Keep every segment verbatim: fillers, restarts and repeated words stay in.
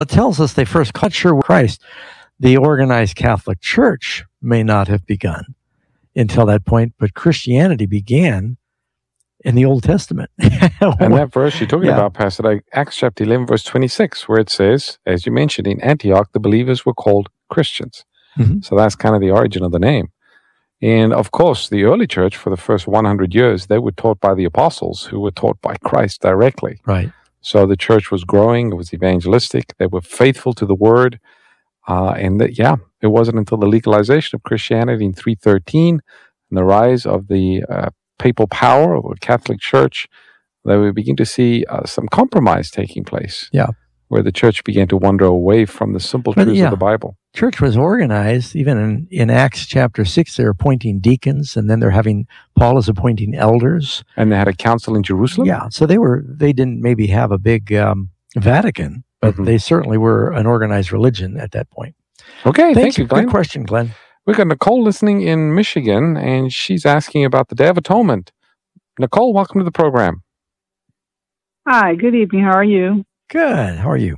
It tells us they first cut sure with Christ. The organized Catholic Church may not have begun until that point, but Christianity began in the Old Testament. And that verse you're talking Yeah. about, Pastor, like Acts chapter eleven, verse twenty-six, where it says, as you mentioned, in Antioch, the believers were called Christians. Mhm. So that's kind of the origin of the name. And of course, the early church, for the first one hundred years, they were taught by the apostles, who were taught by Christ directly. Right. So the church was growing. It was evangelistic. They were faithful to the word. Uh, and that, yeah, it wasn't until the legalization of Christianity in three thirteen and the rise of the uh, papal power of the Catholic Church that we begin to see uh, some compromise taking place. Yeah. Where the church began to wander away from the simple But, truths yeah. of the Bible. Church was organized. Even in, in Acts chapter six, they're appointing deacons, and then they're having, Paul is appointing elders. And they had a council in Jerusalem? Yeah, so they were, they didn't maybe have a big um, Vatican, but Mhm. they certainly were an organized religion at that point. Okay, Thanks. thank you, Glenn. Good question, Glenn. We've got Nicole listening in Michigan, and she's asking about the Day of Atonement. Nicole, welcome to the program. Hi, good evening. How are you? Good. How are you?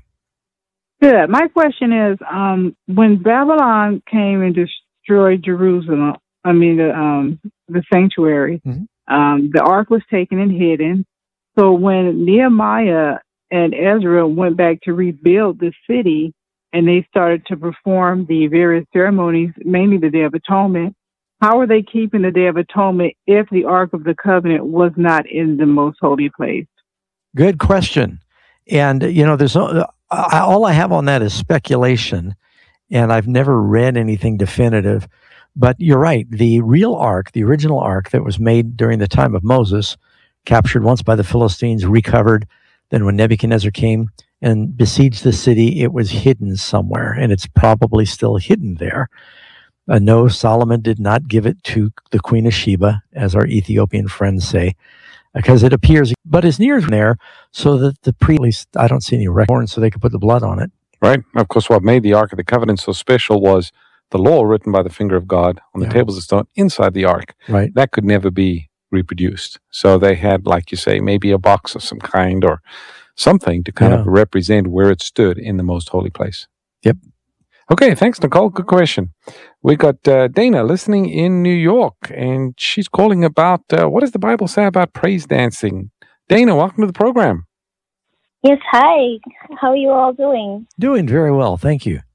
Good. My question is, um, when Babylon came and destroyed Jerusalem, I mean the um, the sanctuary, Mhm. um, the ark was taken and hidden. So when Nehemiah and Ezra went back to rebuild the city, and they started to perform the various ceremonies, mainly the Day of Atonement, how are they keeping the Day of Atonement if the Ark of the Covenant was not in the most holy place? Good question. And, you know, there's no, I, all I have on that is speculation, and I've never read anything definitive. But you're right. The real ark, the original ark that was made during the time of Moses, captured once by the Philistines, recovered. Then when Nebuchadnezzar came and besieged the city, it was hidden somewhere, and it's probably still hidden there. Uh, no, Solomon did not give it to the Queen of Sheba, as our Ethiopian friends say, because it appears, but it's near there, so that the priest, at least I don't see any record, so they could put the blood on it. Right? Of course, what made the Ark of the Covenant so special was the law written by the finger of God on the Yeah. tables of stone inside the Ark. Right. That could never be reproduced. So they had, like you say, maybe a box of some kind or something to kind Yeah. of represent where it stood in the most holy place. Yep. Okay, thanks, Nicole. Good question. We got uh, Dana listening in New York, and she's calling about uh, what does the Bible say about praise dancing? Dana, welcome to the program. Yes, hi. How are you all doing? Doing very well, thank you.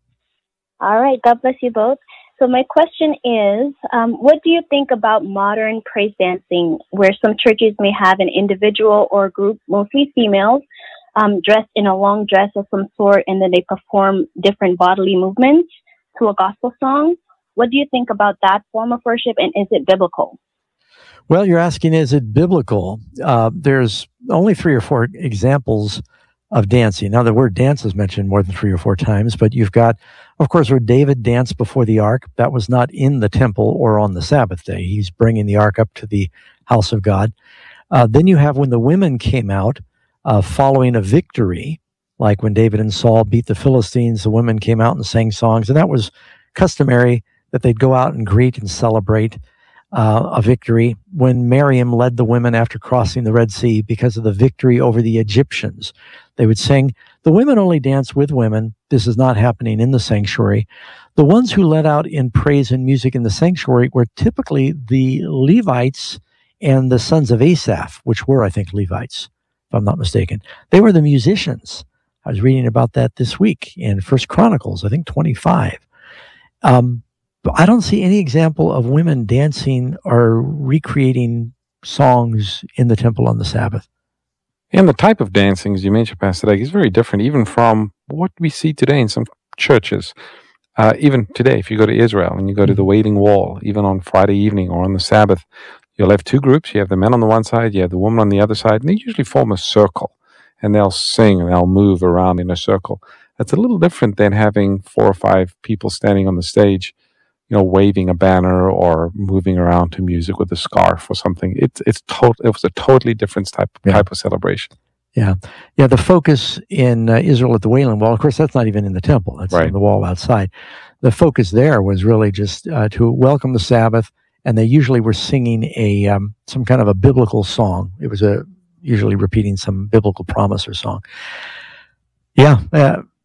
All right, God bless you both. So my question is, um, what do you think about modern praise dancing, where some churches may have an individual or group, mostly females, um, dressed in a long dress of some sort, and then they perform different bodily movements to a gospel song? What do you think about that form of worship, and is it biblical? Well, you're asking, is it biblical? Uh, there's only three or four examples of dancing. Now, the word dance is mentioned more than three or four times, but you've got, of course, where David danced before the ark. That was not in the temple or on the Sabbath day. He's bringing the ark up to the house of God. Uh, then you have when the women came out uh, following a victory, like when David and Saul beat the Philistines, the women came out and sang songs, and that was customary that they'd go out and greet and celebrate uh, a victory. When Miriam led the women after crossing the Red Sea because of the victory over the Egyptians, they would sing. The women only dance with women. This is not happening in the sanctuary. The ones who led out in praise and music in the sanctuary were typically the Levites and the sons of Asaph, which were, I think, Levites, if I'm not mistaken. They were the musicians. I was reading about that this week in First Chronicles, I think twenty-five. Um, but I don't see any example of women dancing or recreating songs in the temple on the Sabbath. And the type of dancing, as you mentioned, Pastor Dag, is very different even from what we see today in some churches. Uh, even today, if you go to Israel and you go to the Wailing Wall, even on Friday evening or on the Sabbath, you'll have two groups. You have the men on the one side, you have the woman on the other side, and they usually form a circle. And they'll sing and they'll move around in a circle. That's a little different than having four or five people standing on the stage, you know, waving a banner or moving around to music with a scarf or something. It's it's tot- It was a totally different type Yeah. type of celebration. Yeah. Yeah, the focus in uh, Israel at the Wailing Wall, of course, that's not even in the temple. That's Right. on the wall outside. The focus there was really just uh, to welcome the Sabbath, and they usually were singing a um, some kind of a biblical song. It was a usually repeating some biblical promise or song. Yeah, uh,